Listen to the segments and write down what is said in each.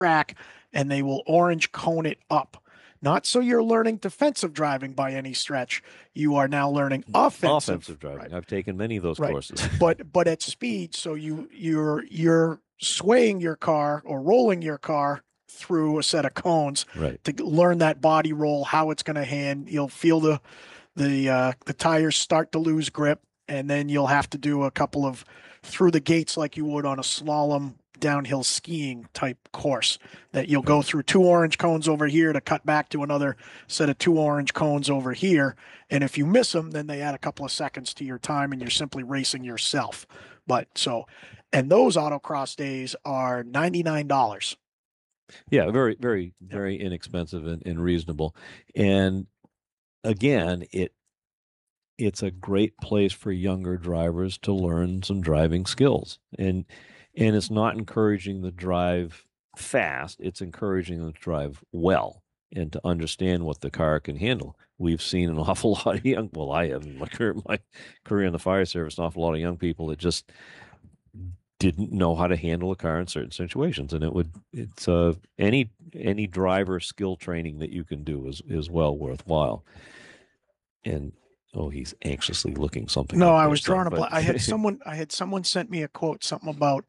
track, and they will orange cone it up. Not so you're learning defensive driving by any stretch. You are now learning offensive. Offensive driving. Right. I've taken many of those Right. courses. But at speed, so you're swaying your car or rolling your car through a set of cones Right. to learn that body roll, how it's going to hand. You'll feel the tires start to lose grip, and then you'll have to do a couple of through the gates like you would on a slalom downhill skiing type course that you'll go through two orange cones over here to cut back to another set of two orange cones over here. And if you miss them, then they add a couple of seconds to your time and you're simply racing yourself. But so, and those autocross days are $99. Yeah, very, very, very inexpensive and reasonable. And again, it's a great place for younger drivers to learn some driving skills. And it's not encouraging the drive fast, it's encouraging them to drive well and to understand what the car can handle. We've seen an awful lot of well, I have in my career in the fire service, an awful lot of young people that just didn't know how to handle a car in certain situations. And it's any driver skill training that you can do is well worthwhile. And oh, he's anxiously looking something No, up I there, was drawing a but blank. I had someone sent me a quote, something about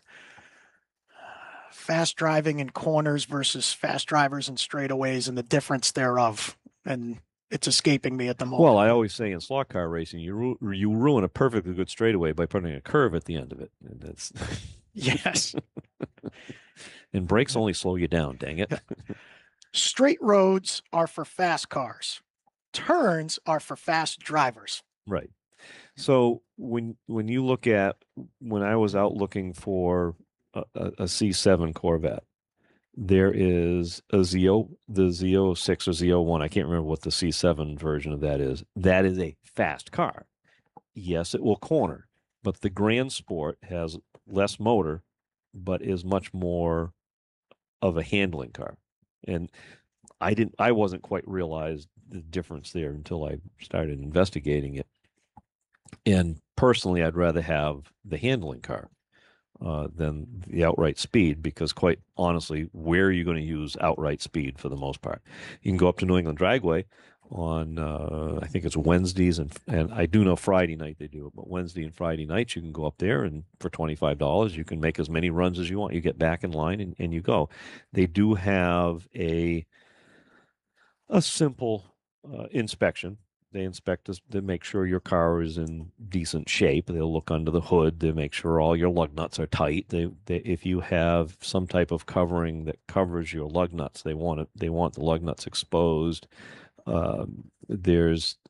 fast driving in corners versus fast drivers in straightaways and the difference thereof. And it's escaping me at the well, moment. I always say in slot car racing, you ruin a perfectly good straightaway by putting a curve at the end of it. And that's Yes. and brakes only slow you down. Dang it! Straight roads are for fast cars. Turns are for fast drivers. Right. So when you look at when I was out looking for a C7 Corvette, there is a the Z06 or Z01. I can't remember what the C7 version of that is. That is a fast car. Yes, it will corner, but the Grand Sport has less motor, but is much more of a handling car. And I wasn't quite realized the difference there until I started investigating it. And personally, I'd rather have the handling car than the outright speed because, quite honestly, where are you going to use outright speed for the most part? You can go up to New England Dragway on, I think it's Wednesdays, and I do know Friday night they do it, but Wednesday and Friday nights you can go up there and for $25 you can make as many runs as you want. You get back in line and you go. They do have a simple inspection. They inspect us to make sure your car is in decent shape. They'll look under the hood to make sure all your lug nuts are tight. If you have some type of covering that covers your lug nuts, they want the lug nuts exposed. There's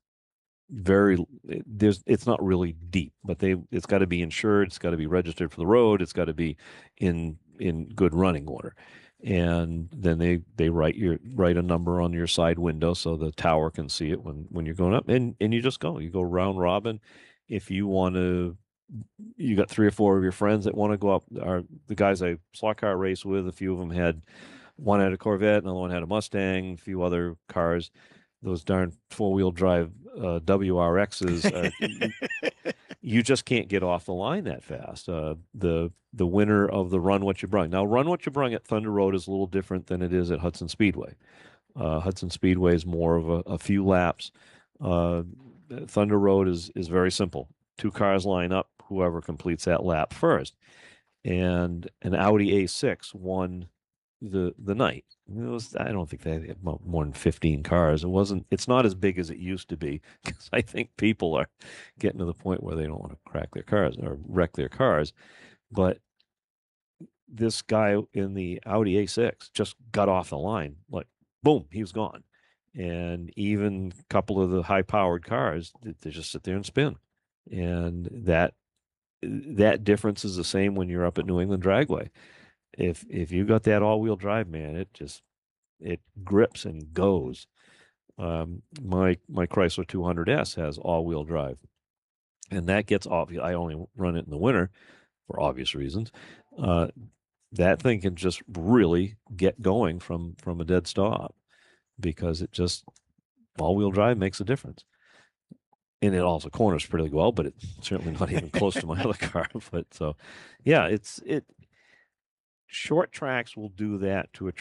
it's not really deep, but it's got to be insured. It's got to be registered for the road. It's got to be in good running order. And then they write a number on your side window so the tower can see it when you're going up, and you just go. You go round robin. If you want to, you got three or four of your friends that want to go up. Are the guys I slot car race with? A few of them one had a Corvette, another one had a Mustang, a few other cars. Those darn four-wheel drive WRXs. You just can't get off the line that fast. The winner of the Run What You Brung. Now, Run What You Brung at Thunder Road is a little different than it is at Hudson Speedway. Hudson Speedway is more of a few laps. Thunder Road is very simple. Two cars line up, whoever completes that lap first. And an Audi A6 won the night. I don't think they had more than 15 cars. It's not as big as it used to be because I think people are getting to the point where they don't want to crack their cars or wreck their cars. But this guy in the Audi A6 just got off the line, like boom, he was gone. And even a couple of the high powered cars, they just sit there and spin. And that difference is the same when you're up at New England Dragway. If you got that all-wheel drive, man, it grips and goes. My Chrysler 200S has all-wheel drive, and that gets off. I only run it in the winter for obvious reasons. That thing can just really get going from a dead stop because it just all-wheel drive makes a difference. And it also corners pretty well, but it's certainly not even close to my other car. But so, yeah, Short tracks will do that to a